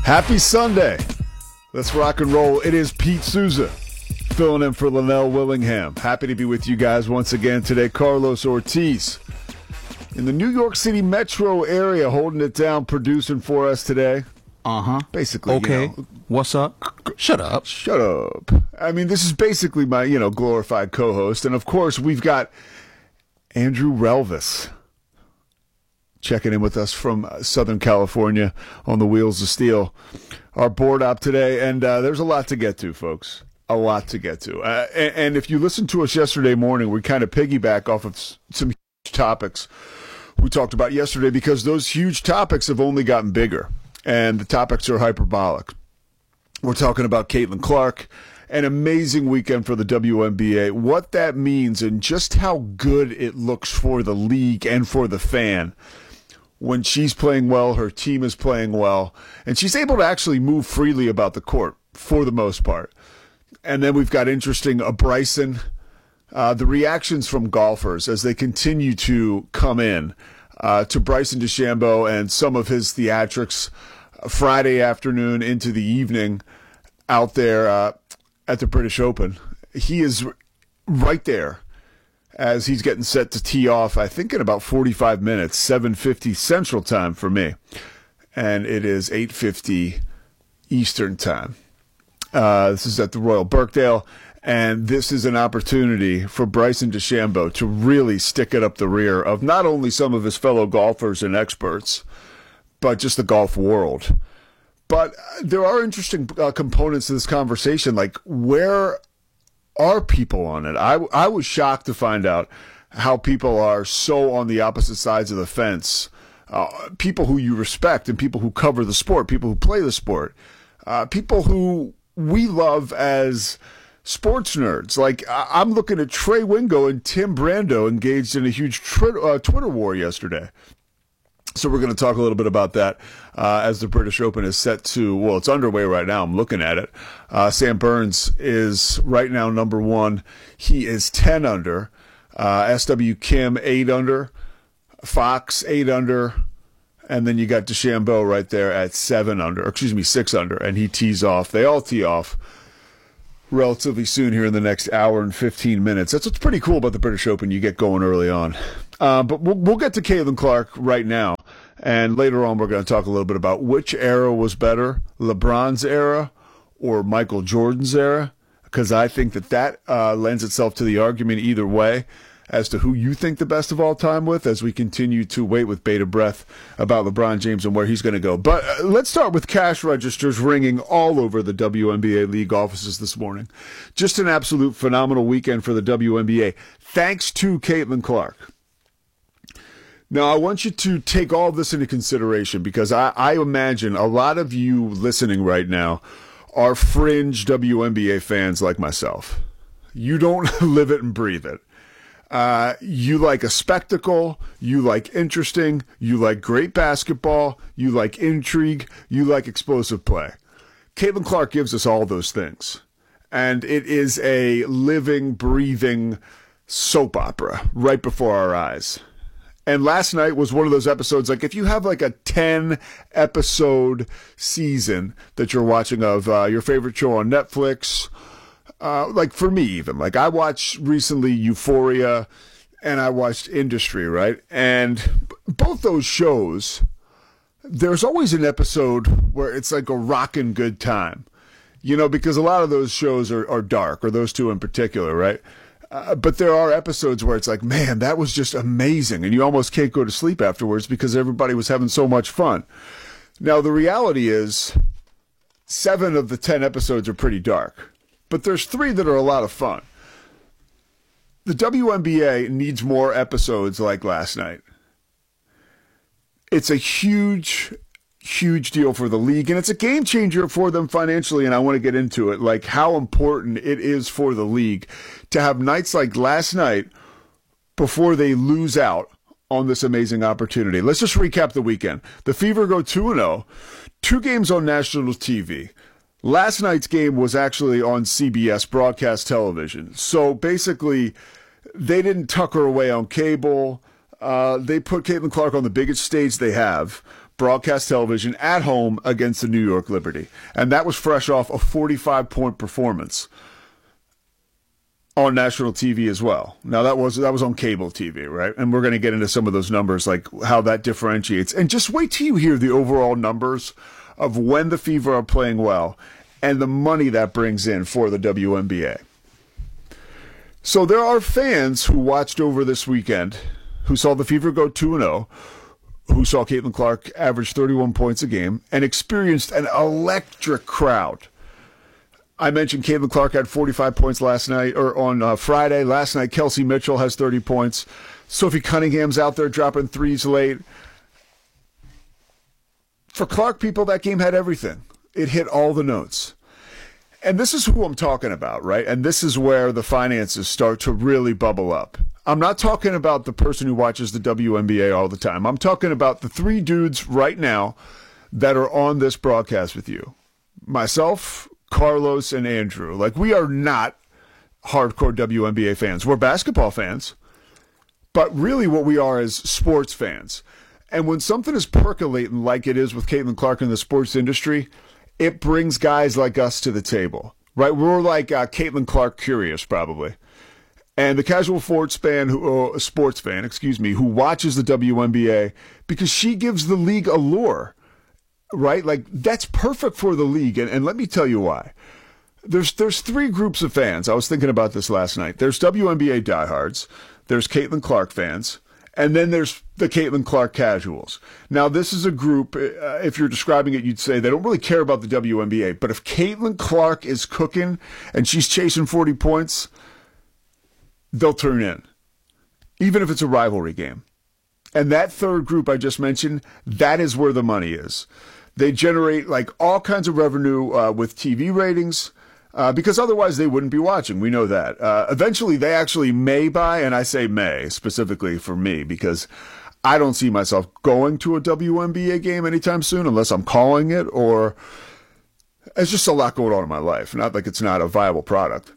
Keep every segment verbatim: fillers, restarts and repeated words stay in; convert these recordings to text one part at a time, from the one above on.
Happy Sunday. Let's rock and roll. It is Pete Souza filling in for Linnell Willingham. Happy to be with you guys once again today. Carlos Ortiz in the New York City metro area holding it down, producing for us today. Uh-huh. Basically, okay. You know, what's up? Shut up. Shut up. I mean, this is basically my, you know, glorified co-host. And, of course, we've got Andrew Relvis checking in with us from Southern California on the Wheels of Steel, our board op today. And uh, there's a lot to get to, folks. A lot to get to. Uh, and, and if you listened to us yesterday morning, we kind of piggyback off of some huge topics we talked about yesterday because those huge topics have only gotten bigger. And the topics are hyperbolic. We're talking about Caitlin Clark, an amazing weekend for the W N B A, what that means and just how good it looks for the league and for the fan when she's playing well, her team is playing well, and she's able to actually move freely about the court for the most part. And then we've got interesting uh, Bryson, uh, the reactions from golfers as they continue to come in uh, to Bryson DeChambeau and some of his theatrics Friday afternoon into the evening out there uh, at the British Open. He is right there as he's getting set to tee off, I think in about forty-five minutes, seven fifty Central Time for me. And it is eight fifty Eastern Time. Uh, this is at the Royal Birkdale, and this is an opportunity for Bryson DeChambeau to really stick it up the rear of not only some of his fellow golfers and experts, but just the golf world. But there are interesting uh, components to this conversation, like where are people on it? I, I was shocked to find out how people are so on the opposite sides of the fence. Uh, people who you respect and people who cover the sport, people who play the sport, uh, people who we love as sports nerds. Like I'm looking at Trey Wingo and Tim Brando engaged in a huge tri- uh, Twitter war yesterday. So we're going to talk a little bit about that uh, as the British Open is set to, well, it's underway right now. I'm looking at it. Uh, Sam Burns is right now number one. He is ten under. Uh, S W Kim, eight under. Fox, eight under. And then you got DeChambeau right there at seven under, or excuse me, six under. And he tees off. They all tee off relatively soon here in the next hour and fifteen minutes. That's what's pretty cool about the British Open. You get going early on. Uh, but we'll, we'll get to Caitlin Clark right now. And later on, we're going to talk a little bit about which era was better, LeBron's era or Michael Jordan's era, because I think that that uh, lends itself to the argument either way as to who you think the best of all time with as we continue to wait with bated breath about LeBron James and where he's going to go. But uh, let's start with cash registers ringing all over the W N B A league offices this morning. Just an absolute phenomenal weekend for the W N B A, thanks to Caitlin Clark. Now, I want you to take all of this into consideration because I, I imagine a lot of you listening right now are fringe W N B A fans like myself. You don't live it and breathe it. Uh, you like a spectacle, you like interesting, you like great basketball, you like intrigue, you like explosive play. Caitlin Clark gives us all those things. And it is a living, breathing soap opera right before our eyes. And last night was one of those episodes, like if you have like a ten episode season that you're watching of uh, your favorite show on Netflix, uh, like for me even, like I watched recently Euphoria and I watched Industry, right? And both those shows, there's always an episode where it's like a rockin' good time, you know, because a lot of those shows are, are dark, or those two in particular, right? Uh, but there are episodes where it's like, man, that was just amazing. And you almost can't go to sleep afterwards because everybody was having so much fun. Now, the reality is seven of the ten episodes are pretty dark, but there's three that are a lot of fun. The W N B A needs more episodes like last night. It's a huge, huge deal for the league, and it's a game changer for them financially, and I want to get into it, like how important it is for the league to have nights like last night before they lose out on this amazing opportunity. Let's just recap the weekend. The Fever go two and oh, two games on national T V. Last night's game was actually on C B S broadcast television, so basically they didn't tuck her away on cable. Uh, they put Caitlin Clark on the biggest stage they have, broadcast television at home against the New York Liberty. And that was fresh off a forty-five point performance on national T V as well. Now that was that was on cable T V, right? And we're going to get into some of those numbers, like how that differentiates. And just wait till you hear the overall numbers of when the Fever are playing well and the money that brings in for the W N B A. So there are fans who watched over this weekend who saw the Fever go two and oh, who saw Caitlin Clark average thirty-one points a game and experienced an electric crowd. I mentioned Caitlin Clark had forty-five points last night, or on uh, Friday. Last night, Kelsey Mitchell has thirty points. Sophie Cunningham's out there dropping threes late. For Clark people, that game had everything. It hit all the notes. And this is who I'm talking about, right? And this is where the finances start to really bubble up. I'm not talking about the person who watches the W N B A all the time. I'm talking about the three dudes right now that are on this broadcast with you. Myself, Carlos, and Andrew. Like, we are not hardcore W N B A fans. We're basketball fans. But really what we are is sports fans. And when something is percolating like it is with Caitlin Clark in the sports industry, it brings guys like us to the table, right? We're like uh, Caitlin Clark curious, probably. And the casual sports fan, who, uh, sports fan, excuse me, who watches the W N B A because she gives the league allure, right? Like, that's perfect for the league. And, and let me tell you why. There's there's three groups of fans. I was thinking about this last night. There's W N B A diehards. There's Caitlin Clark fans. And then there's the Caitlin Clark casuals. Now, this is a group, uh, if you're describing it, you'd say they don't really care about the W N B A. But if Caitlin Clark is cooking and she's chasing forty points, they'll turn in, even if it's a rivalry game. And that third group I just mentioned, that is where the money is. They generate like all kinds of revenue uh, with T V ratings, uh, because otherwise they wouldn't be watching. We know that. Uh, eventually they actually may buy, and I say may specifically for me because I don't see myself going to a W N B A game anytime soon unless I'm calling it, or it's just a lot going on in my life. Not like it's not a viable product.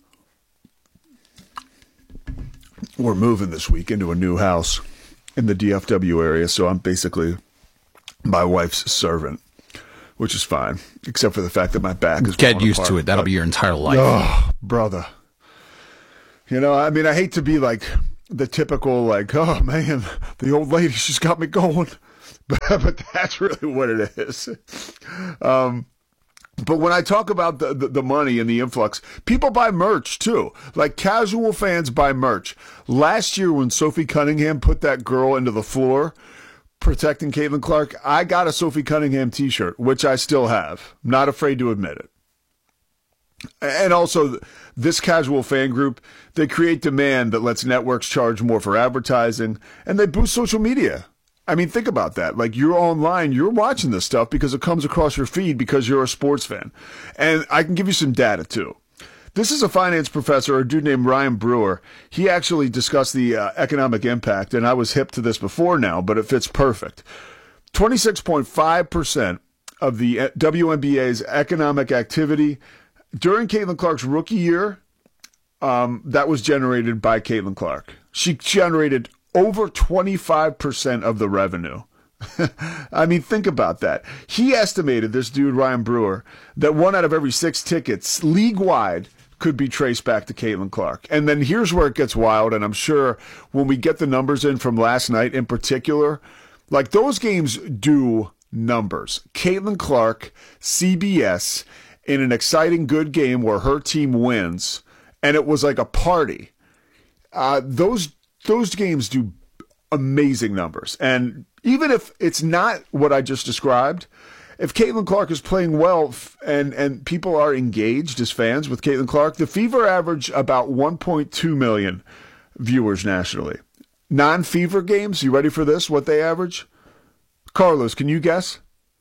We're moving this week into a new house in the D F W area, so I'm basically my wife's servant, which is fine, except for the fact that my back is Get used apart, to it. That'll but, be your entire life. Oh, brother. You know, I mean, I hate to be like the typical, like, oh, man, the old lady, she's got me going. But, but that's really what it is. Um, but when I talk about the, the, the money and the influx, people buy merch, too. Like, casual fans buy merch. Last year when Sophie Cunningham put that girl into the floor protecting Caitlin Clark, I got a Sophie Cunningham t-shirt, which I still have. I'm not afraid to admit it. And also, this casual fan group, they create demand that lets networks charge more for advertising, and they boost social media. I mean, think about that. Like, you're online, you're watching this stuff because it comes across your feed because you're a sports fan. And I can give you some data, too. This is a finance professor, a dude named Ryan Brewer. He actually discussed the uh, economic impact, and I was hip to this before now, but it fits perfect. twenty-six point five percent of the W N B A's economic activity during Caitlin Clark's rookie year, um, that was generated by Caitlin Clark. She generated over twenty-five percent of the revenue. I mean, think about that. He estimated, this dude, Ryan Brewer, that one out of every six tickets league-wide could be traced back to Caitlin Clark. And then here's where it gets wild, and I'm sure when we get the numbers in from last night in particular, like, those games do numbers. Caitlin Clark, C B S, in an exciting, good game where her team wins, and it was like a party. Uh, those those games do amazing numbers. And even if it's not what I just described, if Caitlin Clark is playing well and, and people are engaged as fans with Caitlin Clark, the Fever average about one point two million viewers nationally. Non-Fever games, you ready for this, what they average? Carlos, can you guess?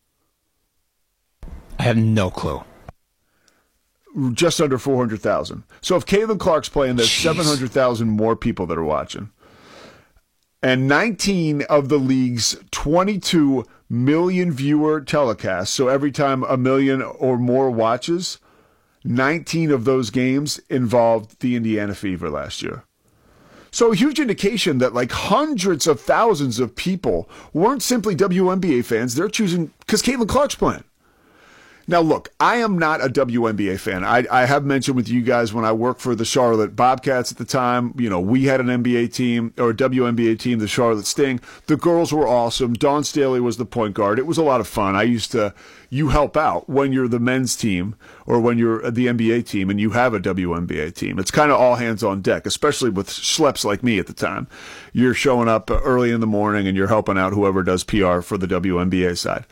I have no clue. Just under four hundred thousand. So if Caitlin Clark's playing, there's Jeez. seven hundred thousand more people that are watching. And nineteen of the league's twenty-two million viewer telecasts, so every time a million or more watches, nineteen of those games involved the Indiana Fever last year. So a huge indication that like hundreds of thousands of people weren't simply W N B A fans. They're choosing because Caitlin Clark's playing. Now, look, I am not a W N B A fan. I, I have mentioned with you guys when I worked for the Charlotte Bobcats at the time, you know, we had an N B A team or a W N B A team, the Charlotte Sting. The girls were awesome. Dawn Staley was the point guard. It was a lot of fun. I used to, you help out when you're the men's team or when you're the N B A team and you have a W N B A team. It's kind of all hands on deck, especially with schleps like me at the time. You're showing up early in the morning and you're helping out whoever does P R for the W N B A side.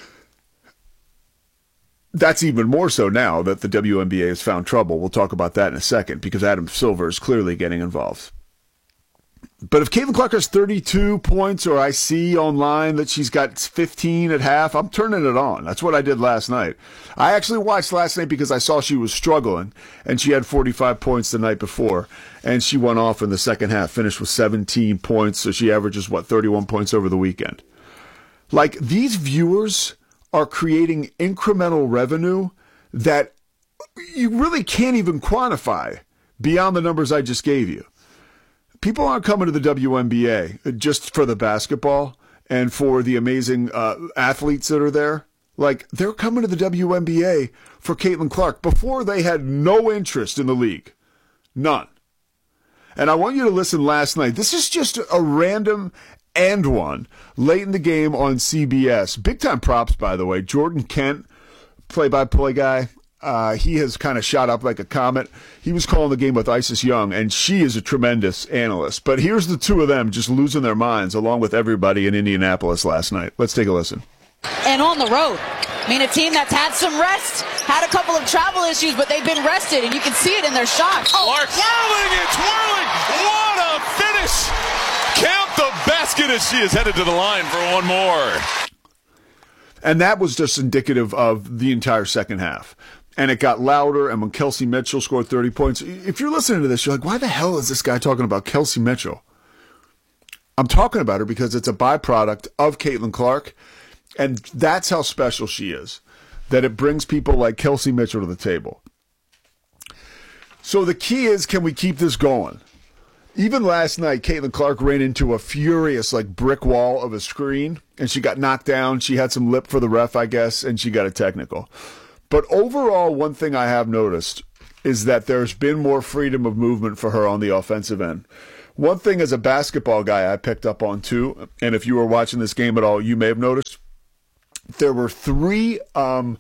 That's even more so now that the W N B A has found trouble. We'll talk about that in a second because Adam Silver is clearly getting involved. But if Caitlin Clark has thirty-two points or I see online that she's got fifteen at half, I'm turning it on. That's what I did last night. I actually watched last night because I saw she was struggling, and she had forty-five points the night before, and she went off in the second half, finished with seventeen points, so she averages, what, thirty-one points over the weekend. Like, these viewers are creating incremental revenue that you really can't even quantify beyond the numbers I just gave you. People aren't coming to the W N B A just for the basketball and for the amazing uh, athletes that are there. Like, they're coming to the W N B A for Caitlin Clark before they had no interest in the league. None. And I want you to listen last night. This is just a random and one late in the game on C B S. Big time props, by the way. Jordan Kent, play-by-play guy, uh, he has kind of shot up like a comet. He was calling the game with Isis Young, and she is a tremendous analyst. But here's the two of them just losing their minds along with everybody in Indianapolis last night. Let's take a listen. And on the road. I mean, a team that's had some rest, had a couple of travel issues, but they've been rested, and you can see it in their shots. Oh, Clark whirling and twirling. What a finish. Count the basket as she is headed to the line for one more. And that was just indicative of the entire second half. And it got louder, and when Kelsey Mitchell scored thirty points, if you're listening to this, you're like, why the hell is this guy talking about Kelsey Mitchell? I'm talking about her because it's a byproduct of Caitlin Clark, and that's how special she is, that it brings people like Kelsey Mitchell to the table. So the key is, can we keep this going? Even last night, Caitlin Clark ran into a furious, like, brick wall of a screen, and she got knocked down. She had some lip for the ref, I guess, and she got a technical. But overall, one thing I have noticed is that there's been more freedom of movement for her on the offensive end. One thing as a basketball guy I picked up on, too, and if you were watching this game at all, you may have noticed, there were three, um,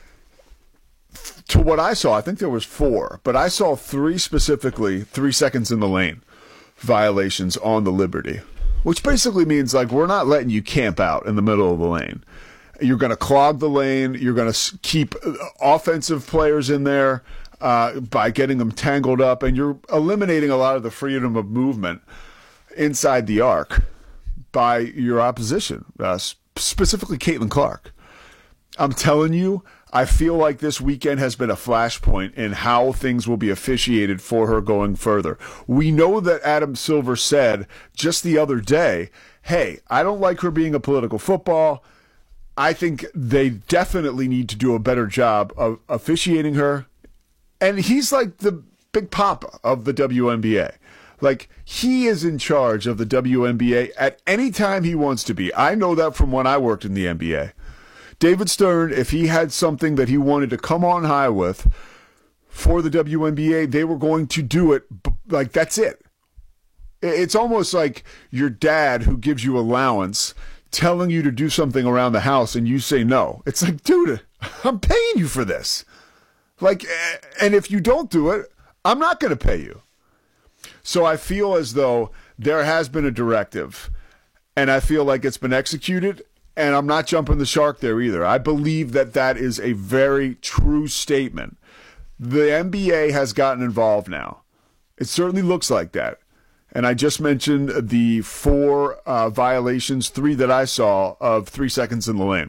to what I saw, I think there was four, but I saw three specifically, three seconds in the lane violations on the Liberty, which basically means, like, we're not letting you camp out in the middle of the lane. You're going to clog the lane. You're going to keep offensive players in there uh, by getting them tangled up, and you're eliminating a lot of the freedom of movement inside the arc by your opposition, uh, specifically Caitlin Clark. I'm telling you, I feel like this weekend has been a flashpoint in how things will be officiated for her going further. We know that Adam Silver said just the other day, hey, I don't like her being a political football. I think they definitely need to do a better job of officiating her. And he's like the big papa of the W N B A. Like, he is in charge of the W N B A at any time he wants to be. I know that from when I worked in the N B A. David Stern, if he had something that he wanted to come on high with for the W N B A, they were going to do it. Like, that's it. It's almost like your dad who gives you allowance telling you to do something around the house and you say no. It's like, dude, I'm paying you for this. Like, and if you don't do it, I'm not going to pay you. So I feel as though there has been a directive, and I feel like it's been executed. And I'm not jumping the shark there either. I believe that that is a very true statement. The N B A has gotten involved now. It certainly looks like that. And I just mentioned the four uh, violations, three that I saw, of three seconds in the lane.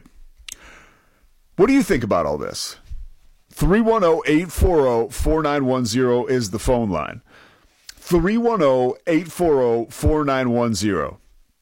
What do you think about all this? three one zero, eight four zero, four nine one zero is the phone line. three one zero, eight four zero, four nine one zero.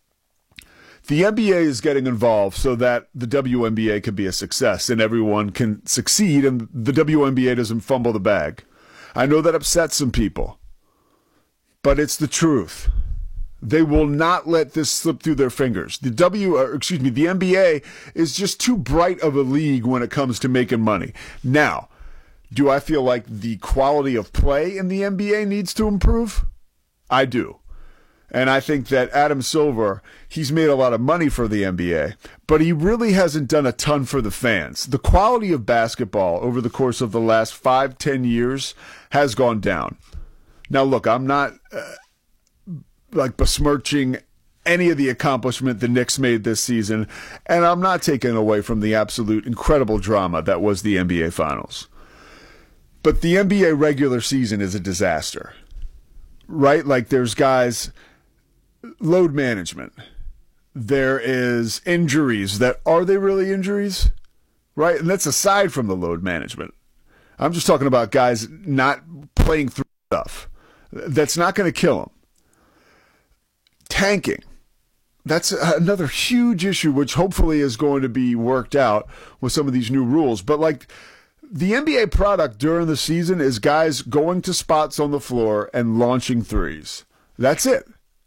The N B A is getting involved so that the W N B A can be a success and everyone can succeed and the W N B A doesn't fumble the bag. I know that upsets some people. but it's the truth. They will not let this slip through their fingers. The W, or excuse me, the N B A is just too bright of a league when it comes to making money. Now, do I feel like the quality of play in the N B A needs to improve? I do. And I think that Adam Silver, he's made a lot of money for the N B A, but he really hasn't done a ton for the fans. The quality of basketball over the course of the last five, ten years has gone down. Now, look, I'm not uh, like besmirching any of the accomplishment the Knicks made this season, and I'm not taking away from the absolute incredible drama that was the N B A Finals. But the N B A regular season is a disaster, right? Like there's guys... load management. There is injuries that, are they really injuries? Right? And that's aside from the load management. I'm just talking about guys not playing through stuff. That's not going to kill them. Tanking. That's another huge issue, which hopefully is going to be worked out with some of these new rules. But like the N B A product during the season is guys going to spots on the floor and launching threes. That's it.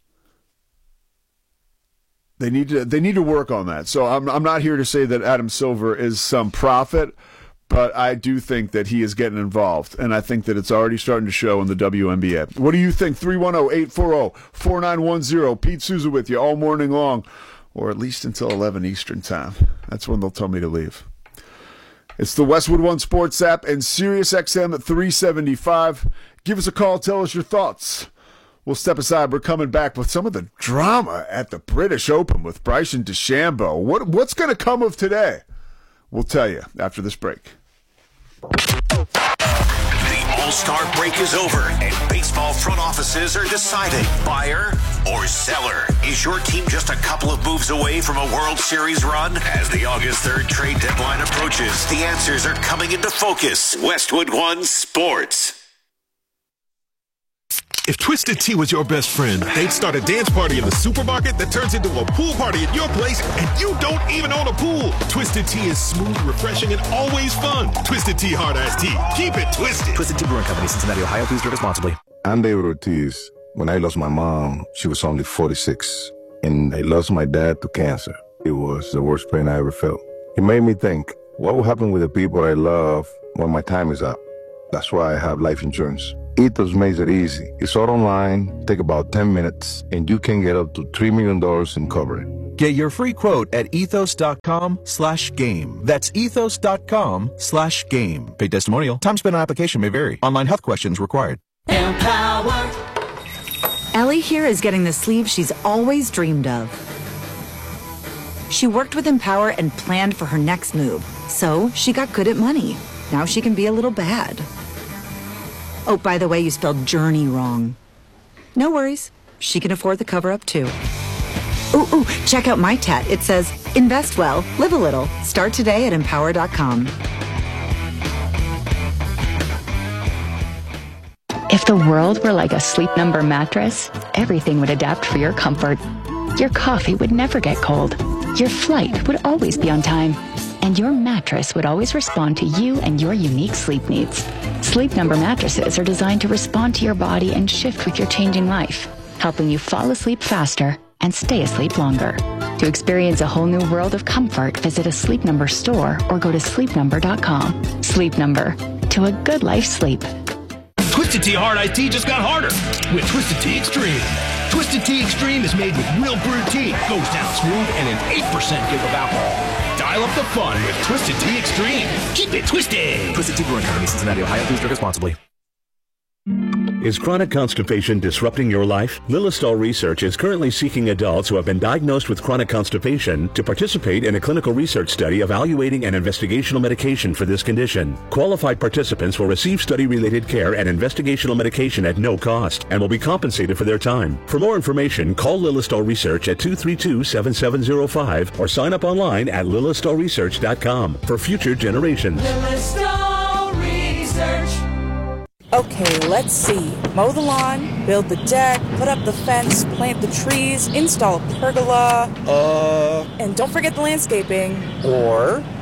They need to they need to work on that. So I'm I'm not here to say that Adam Silver is some prophet, but I do think that he is getting involved, and I think that it's already starting to show in the W N B A. What do you think? three one zero, eight four zero, four nine one zero. Pete Souza with you all morning long, or at least until eleven Eastern time. That's when they'll tell me to leave. It's the Westwood One Sports app and Sirius X M three seventy-five. Give us a call. Tell us your thoughts. We'll step aside. We're coming back with some of the drama at the British Open with Bryson DeChambeau. What, what's going to come of today? We'll tell you after this break. The All-Star break is over, and baseball front offices are deciding buyer or seller. Is your team just a couple of moves away from a World Series run? As the August third trade deadline approaches, the answers are coming into focus. Westwood One Sports. If Twisted Tea was your best friend, they'd start a dance party in the supermarket that turns into a pool party at your place, and you don't even own a pool. Twisted Tea is smooth, refreshing, and always fun. Twisted Tea Hard Iced Tea. Keep it twisted. Twisted Tea Brewing Company, Cincinnati, Ohio. Please drink responsibly. I'm David Ortiz. When I lost my mom, she was only forty-six. And I lost my dad to cancer. It was the worst pain I ever felt. It made me think, what will happen with the people I love when my time is up? That's why I have life insurance. Ethos makes it easy. It's all online, take about ten minutes, and you can get up to three million dollars in coverage. Get your free quote at ethos.com slash game. That's ethos.com slash game. Paid testimonial. Time spent on application may vary. Online health questions required. Empower. Ellie here is getting the sleeve she's always dreamed of. She worked with Empower and planned for her next move. So she got good at money. Now she can be a little bad. Oh, by the way, you spelled journey wrong. No worries. She can afford the cover-up, too. Ooh, ooh, check out my tat. It says, invest well, live a little. Start today at empower dot com. If the world were like a Sleep Number mattress, everything would adapt for your comfort. Your coffee would never get cold. Your flight would always be on time. And your mattress would always respond to you and your unique sleep needs. Sleep Number mattresses are designed to respond to your body and shift with your changing life, helping you fall asleep faster and stay asleep longer. To experience a whole new world of comfort, visit a Sleep Number store or go to sleep number dot com. Sleep Number. To a good life sleep. Twisted Tea Hard Iced Tea just got harder with Twisted Tea Extreme. Twisted Tea Extreme is made with real brewed tea, goes down smooth, and an eight percent give of alcohol. Dial up the fun with Twisted Tea Extreme. Keep it twisted. Twisted Tea Brewing Company, Cincinnati, Ohio. Please drink responsibly. Is chronic constipation disrupting your life? Lilistol Research is currently seeking adults who have been diagnosed with chronic constipation to participate in a clinical research study evaluating an investigational medication for this condition. Qualified participants will receive study-related care and investigational medication at no cost and will be compensated for their time. For more information, call Lilistol Research at two three two, seven seven zero five or sign up online at lilistol research dot com for future generations. Lilistol Research. Okay, let's see. Mow the lawn, build the deck, put up the fence, plant the trees, install a pergola. Uh... And don't forget the landscaping. Or...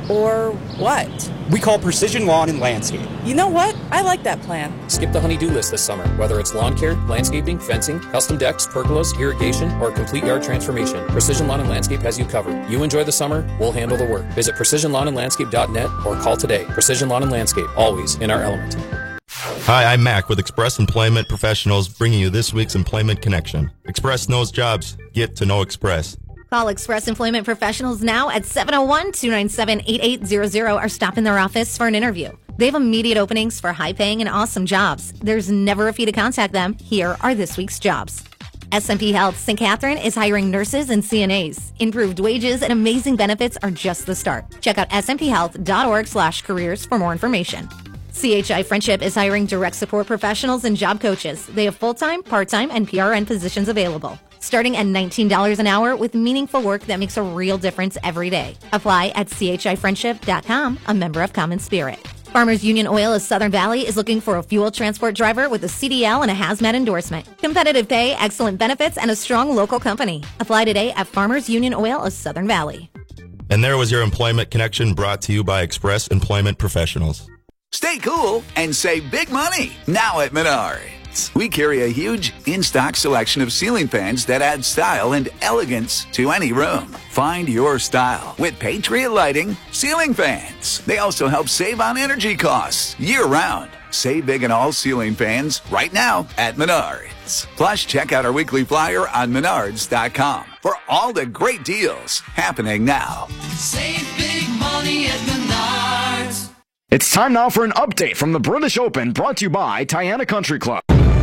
Or what? We call Precision Lawn and Landscape. You know what? I like that plan. Skip the honey-do list this summer. Whether it's lawn care, landscaping, fencing, custom decks, pergolas, irrigation, or a complete yard transformation, Precision Lawn and Landscape has you covered. You enjoy the summer, we'll handle the work. Visit precision lawn and landscape dot net or call today. Precision Lawn and Landscape, always in our element. Hi, I'm Mac with Express Employment Professionals, bringing you this week's Employment Connection. Express knows jobs. Get to know Express. Call Express Employment Professionals now at seven oh one, two nine seven, eight eight zero zero or stop in their office for an interview. They have immediate openings for high-paying and awesome jobs. There's never a fee to contact them. Here are this week's jobs. S and P Health Saint Catherine is hiring nurses and C N As. Improved wages and amazing benefits are just the start. Check out s n p health dot org slash careers for more information. C H I Friendship is hiring direct support professionals and job coaches. They have full-time, part-time, and P R N positions available. Starting at nineteen dollars an hour with meaningful work that makes a real difference every day. Apply at c h i friendship dot com, a member of Common Spirit. Farmers Union Oil of Southern Valley is looking for a fuel transport driver with a C D L and a hazmat endorsement. Competitive pay, excellent benefits, and a strong local company. Apply today at Farmers Union Oil of Southern Valley. And there was your Employment Connection brought to you by Express Employment Professionals. Stay cool and save big money now at Menards. We carry a huge in-stock selection of ceiling fans that add style and elegance to any room. Find your style with Patriot Lighting ceiling fans. They also help save on energy costs year-round. Save big on all ceiling fans right now at Menards. Plus, check out our weekly flyer on menards dot com for all the great deals happening now. Save big money at Menards. It's time now for an update from the British Open, brought to you by Tiana Country Club.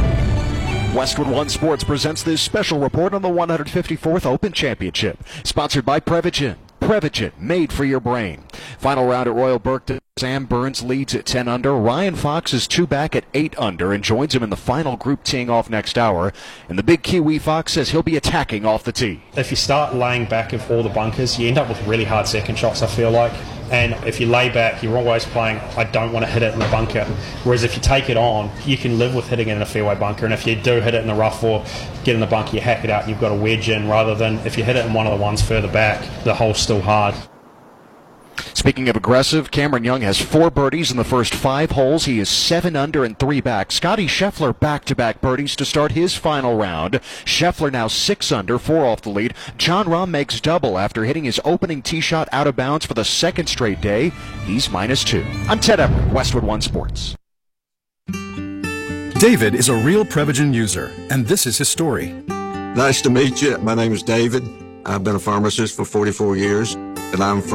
Westwood One Sports presents this special report on the one hundred fifty-fourth Open Championship, sponsored by Prevagen. Prevagen, made for your brain. Final round at Royal Berkton. Sam Burns leads at ten under. Ryan Fox is two back at eight under and joins him in the final group teeing off next hour. And the big Kiwi Fox says he'll be attacking off the tee. If you start laying back of all the bunkers, you end up with really hard second shots, I feel like. And if you lay back, you're always playing, I don't want to hit it in the bunker. Whereas if you take it on, you can live with hitting it in a fairway bunker. And if you do hit it in the rough or get in the bunker, you hack it out and you've got a wedge in, rather than if you hit it in one of the ones further back, the hole's still hard. Speaking of aggressive, Cameron Young has four birdies in the first five holes. He is seven under and three back. Scotty Scheffler back-to-back birdies to start his final round. Scheffler now six under, four off the lead. Jon Rahm makes double after hitting his opening tee shot out of bounds for the second straight day. He's minus two. I'm Ted Everett, Westwood One Sports. David is a real Prevagen user, and this is his story. Nice to meet you. My name is David. I've been a pharmacist for forty-four years, and I'm from